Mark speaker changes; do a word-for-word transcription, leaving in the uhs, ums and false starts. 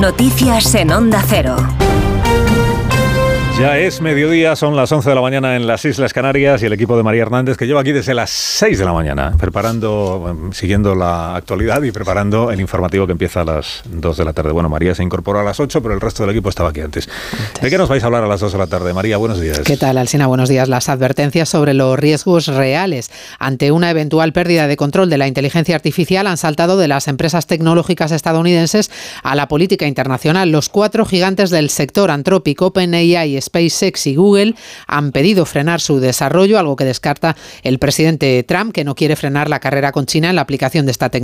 Speaker 1: Noticias en Onda Cero.
Speaker 2: Ya es mediodía, son las once de la mañana en las Islas Canarias y el equipo de María Hernández, que lleva aquí desde las seis de la mañana, preparando, siguiendo la actualidad y preparando el informativo que empieza a las dos de la tarde. Bueno, María se incorporó a las ocho, pero el resto del equipo estaba aquí antes. ¿De qué nos vais a hablar a las dos de la tarde? María, buenos días.
Speaker 3: ¿Qué tal, Alsina? Buenos días. Las advertencias sobre los riesgos reales ante una eventual pérdida de control de la inteligencia artificial han saltado de las empresas tecnológicas estadounidenses a la política internacional. Los cuatro gigantes del sector, Anthropic, OpenAI, SpaceX y Google, han pedido frenar su desarrollo, algo que descarta el presidente Trump, que no quiere frenar la carrera con China en la aplicación de esta tecnología.